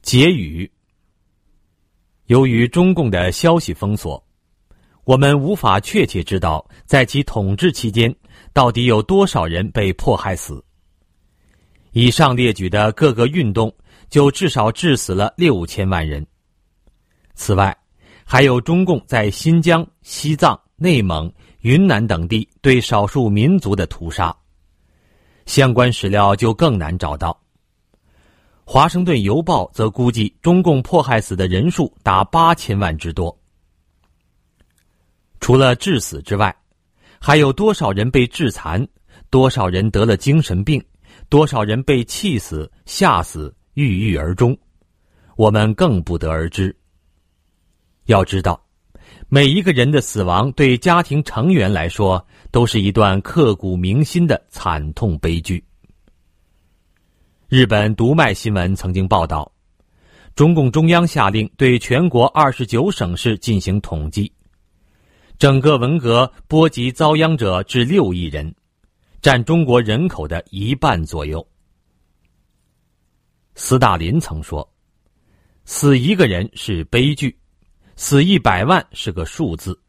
结语。由于中共的消息封锁，我们无法确切知道在其统治期间到底有多少人被迫害死。以上列举的各个运动就至少致死了6000万人。此外，还有中共在新疆、西藏、内蒙、云南等地对少数民族的屠杀，相关史料就更难找到。华盛顿邮报则估计中共迫害死的人数达8000万之多。除了致死之外，还有多少人被致残，多少人得了精神病，多少人被气死、吓死、郁郁而终，我们更不得而知。要知道，每一个人的死亡对家庭成员来说都是一段刻骨铭心的惨痛悲剧。日本读卖新闻曾经报道，中共中央下令对全国29省市进行统计，整个文革波及遭殃者至6亿人，占中国人口的1半左右。斯大林曾说，死一个人是悲剧，死100万是个数字。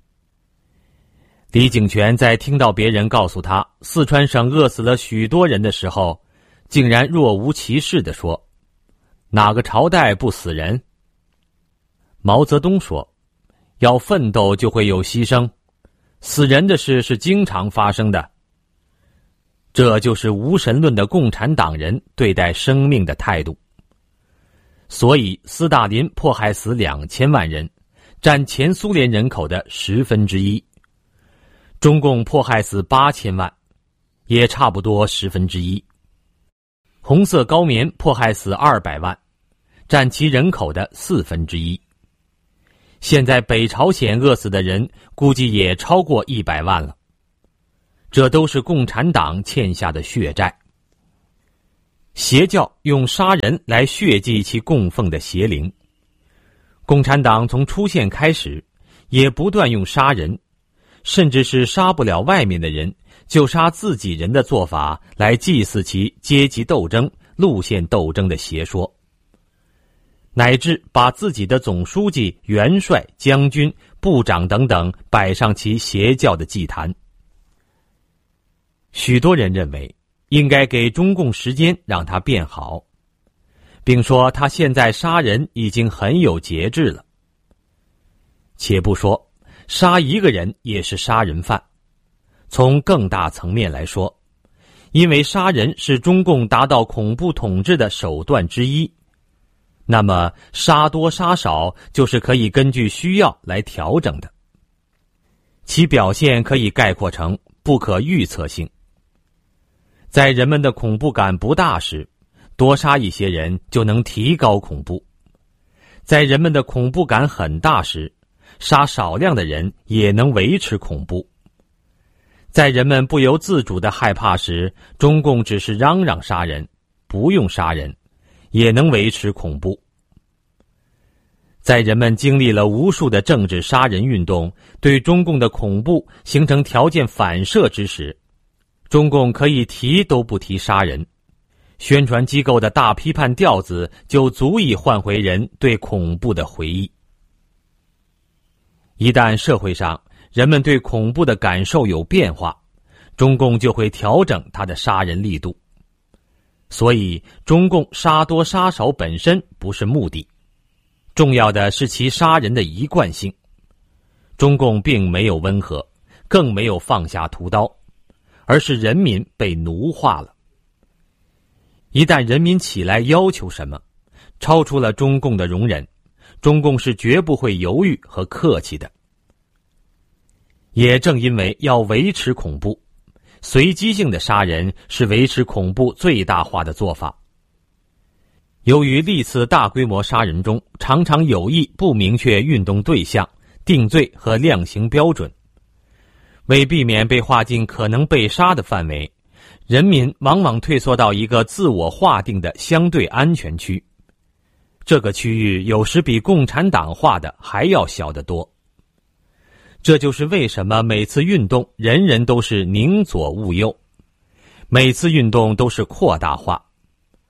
李井泉在听到别人告诉他四川省饿死了许多人的时候，竟然若无其事地说，哪个朝代不死人？毛泽东说，要奋斗就会有牺牲，死人的事是经常发生的。这就是无神论的共产党人对待生命的态度。所以斯大林迫害死2000万人，占前苏联人口的1/10。中共迫害死8000万，也差不多1/10。红色高棉迫害死200万，占其人口的1/4。现在北朝鲜饿死的人估计也超过100万了。这都是共产党欠下的血债。邪教用杀人来血祭其供奉的邪灵。共产党从出现开始，也不断用杀人，甚至是杀不了外面的人，就杀自己人的做法来祭祀其阶级斗争、路线斗争的邪说，乃至把自己的总书记、元帅、将军、部长等等摆上其邪教的祭坛。许多人认为应该给中共时间让他变好，并说他现在杀人已经很有节制了。且不说杀一个人也是杀人犯，从更大层面来说，因为杀人是中共达到恐怖统治的手段之一，那么杀多杀少就是可以根据需要来调整的，其表现可以概括成不可预测性。在人们的恐怖感不大时，多杀一些人就能提高恐怖；在人们的恐怖感很大时，杀少量的人也能维持恐怖。在人们不由自主的害怕时，中共只是嚷嚷杀人，不用杀人，也能维持恐怖。在人们经历了无数的政治杀人运动，对中共的恐怖形成条件反射之时，中共可以提都不提杀人，宣传机构的大批判调子就足以唤回人对恐怖的回忆。一旦社会上人们对恐怖的感受有变化，中共就会调整他的杀人力度。所以中共杀多杀少本身不是目的，重要的是其杀人的一贯性。中共并没有温和，更没有放下屠刀，而是人民被奴化了。一旦人民起来要求什么，超出了中共的容忍，中共是绝不会犹豫和客气的。也正因为要维持恐怖，随机性的杀人是维持恐怖最大化的做法。由于历次大规模杀人中常常有意不明确运动对象、定罪和量刑标准，为避免被划进可能被杀的范围，人民往往退缩到一个自我划定的相对安全区。这个区域有时比共产党划的还要小得多。这就是为什么每次运动人人都是宁左勿右，每次运动都是扩大化。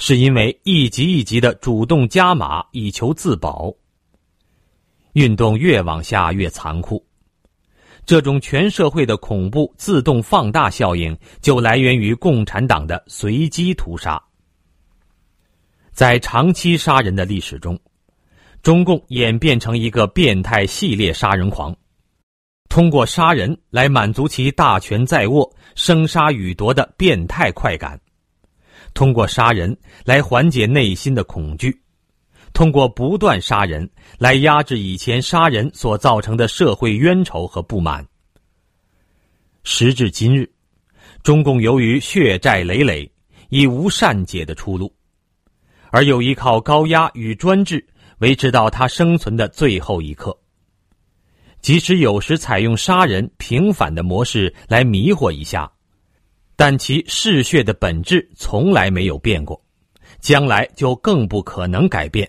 是因为一级一级的主动加码以求自保。运动越往下越残酷，这种全社会的恐怖自动放大效应就来源于共产党的随机屠杀。在长期杀人的历史中，中共演变成一个变态系列杀人狂，通过杀人来满足其大权在握、生杀予夺的变态快感，通过杀人来缓解内心的恐惧，通过不断杀人来压制以前杀人所造成的社会冤仇和不满。时至今日，中共由于血债累累，已无善解的出路，而又依靠高压与专制维持到他生存的最后一刻。即使有时采用杀人平反的模式来迷惑一下，但其嗜血的本质从来没有变过，将来就更不可能改变。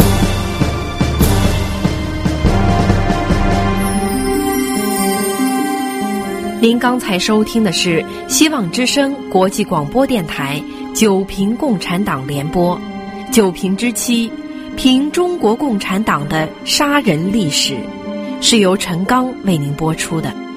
您刚才收听的是希望之声国际广播电台九评共产党联播，九评之七，评中国共产党的杀人历史，是由陈刚为您播出的。